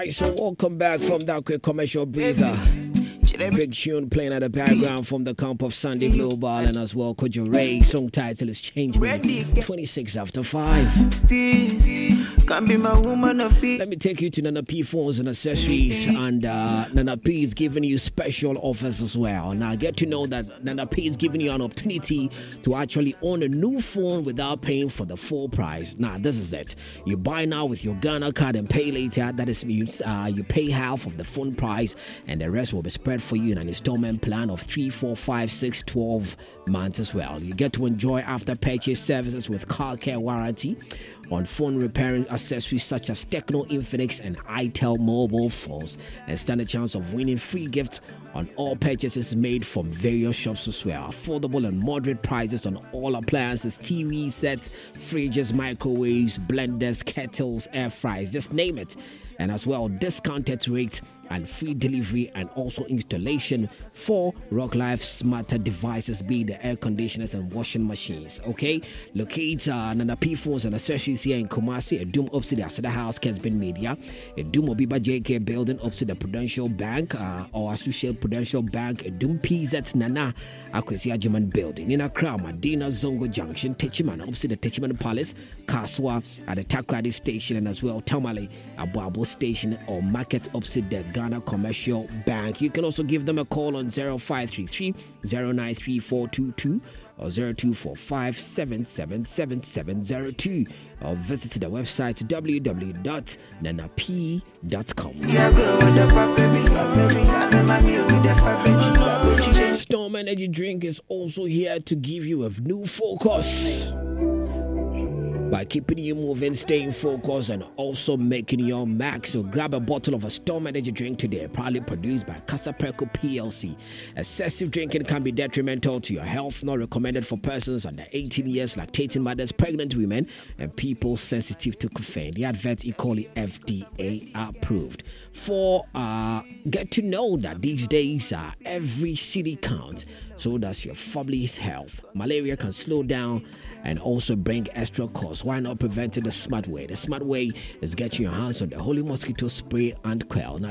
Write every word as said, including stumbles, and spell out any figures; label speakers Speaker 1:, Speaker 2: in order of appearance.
Speaker 1: Alright, so welcome back from that quick commercial breather. Big tune playing at the background from the camp of Sunday Global and as well Kojo Ray. Song title is Change Me. twenty-six after five.
Speaker 2: Can be my woman of peace.
Speaker 1: Let me take you to Nana P phones and accessories, and uh, Nana P is giving you special offers as well. Now get to know that Nana P is giving you an opportunity to actually own a new phone without paying for the full price. Now this is it. You buy now with your Ghana card and pay later. That is means uh, you pay half of the phone price, and the rest will be spread for you in an installment plan of three, four, five, six, twelve months as well. You get to enjoy after purchase services with car care warranty on phone repairing accessories such as Techno, Infinix, and itel mobile phones, and stand a chance of winning free gifts on all purchases made from various shops as well. Affordable and moderate prices on all appliances, T V sets, fridges, microwaves, blenders, kettles, air fryers, just name it. And as well, discounted rate and free delivery and also installation for Rock Life smarter devices, be the air conditioners and washing machines. Okay, locate uh, Nana P phones and accessories here in Kumasi, a Doom up to the Asada House, Kesben Media, a Doom Obiba J K building up to the Prudential Bank uh, or Associate Prudential Bank, a Doom P Z Nana Akwesi German building in Accra, Medina Zongo Junction, Techiman up to the Techiman Palace, Kaswa at the Takrady Station, and as well Tamale Abuabo Station or Market opposite the Ghana Commercial Bank. You can also give them a call on zero five three three, zero nine three four two two or zero two four five, seven seven seven seven zero two or visit the website w w w dot nana p dot com. Storm Energy Drink is also here to give you a new focus by keeping you moving, staying focused, and also making your max. So grab a bottle of a Storm Energy Drink today, proudly produced by Casapreco P L C. Excessive drinking can be detrimental to your health, not recommended for persons under eighteen years, lactating mothers, pregnant women, and people sensitive to caffeine. The advert equally F D A approved. For uh, get to know that these days uh, every city counts. So does your family's health. Malaria can slow down and also bring extra costs. Why not prevent it the smart way? The smart way is getting your hands on the Holy Mosquito Spray and Quell. Now